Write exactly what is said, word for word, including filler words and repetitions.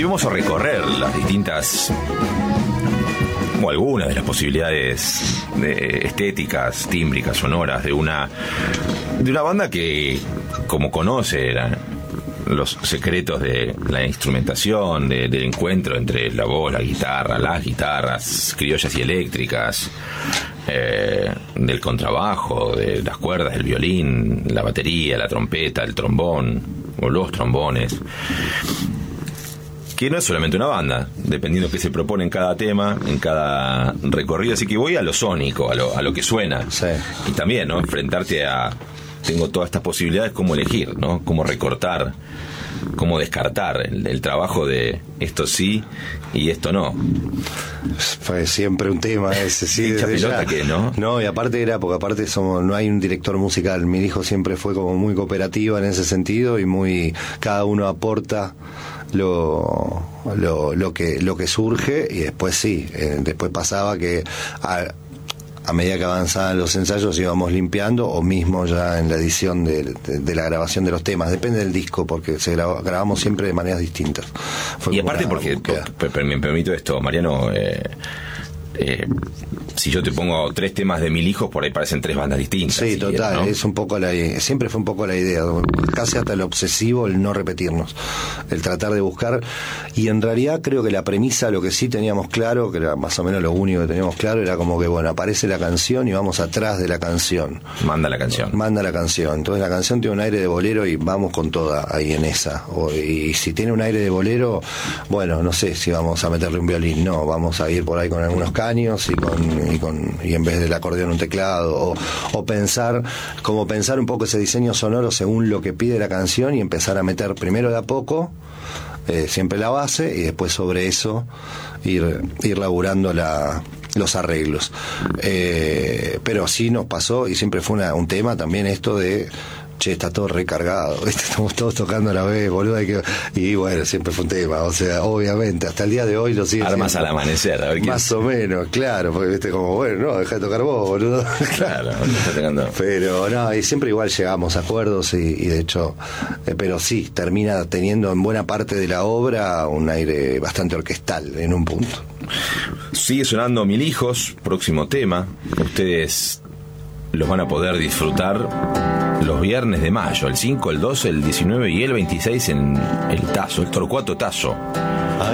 volvemos a recorrer las distintas, o algunas de las posibilidades de estéticas, tímbricas, sonoras de una de una banda que, como conoce la, los secretos de la instrumentación, de, del encuentro entre la voz, la guitarra, las guitarras criollas y eléctricas, eh, del contrabajo, de las cuerdas, del violín, la batería, la trompeta, el trombón o los trombones, que no es solamente una banda, dependiendo de qué se propone en cada tema, en cada recorrido. Así que voy a lo sónico, a lo, a lo que suena. Sí. Y también, ¿no?, enfrentarte a... Tengo todas estas posibilidades, cómo elegir, ¿no? Cómo recortar, cómo descartar el, el trabajo de esto sí y esto no. Fue siempre un tema ese, sí. Hincha pelota que, ¿no? No, y aparte era, porque aparte somos, no hay un director musical. Mi hijo siempre fue como muy cooperativa en ese sentido y muy, cada uno aporta lo, lo, lo que, lo que surge, y después sí, eh, después pasaba que a, a medida que avanzaban los ensayos íbamos limpiando, o mismo ya en la edición de, de, de la grabación de los temas, depende del disco, porque se graba, grabamos siempre de maneras distintas. Fue y aparte porque, por, me permito esto, Mariano, eh, eh, si yo te pongo tres temas de Mil Hijos, por ahí parecen tres bandas distintas. Sí, total, quieres, ¿no? Es un poco la, siempre fue un poco la idea, casi hasta el obsesivo, el no repetirnos, el tratar de buscar, y en realidad creo que la premisa, lo que sí teníamos claro, que era más o menos lo único que teníamos claro, era como que, bueno, aparece la canción y vamos atrás de la canción. Manda la canción. Manda la canción. Entonces la canción tiene un aire de bolero y vamos con toda ahí en esa. O, y si tiene un aire de bolero, bueno, no sé si vamos a meterle un violín, no, vamos a ir por ahí con algunos caños y con, y con y en vez del acordeón un teclado, o, o pensar, como pensar un poco ese diseño sonoro según lo que pide la canción y empezar a meter primero de a poco, eh, siempre la base, y después sobre eso ir, ir laburando la los arreglos. Eh, pero sí nos pasó, y siempre fue una, un tema también esto de, che, está todo recargado, ¿viste? Estamos todos tocando a la vez, boludo, hay que... y bueno, siempre fue un tema, o sea, obviamente, hasta el día de hoy lo sigue armas siendo. Al amanecer, a ver quién... Más o menos, claro, porque viste como, bueno, no, deja de tocar vos, boludo. Claro, está tocando. Pero no, y siempre igual llegamos a acuerdos, y, y de hecho, eh, pero sí, termina teniendo en buena parte de la obra un aire bastante orquestal en un punto. Sigue sonando Mil Hijos, próximo tema. Ustedes los van a poder disfrutar los viernes de mayo, el cinco, el doce, el diecinueve y el veintiséis en el Tazo, el Torcuato Tazo.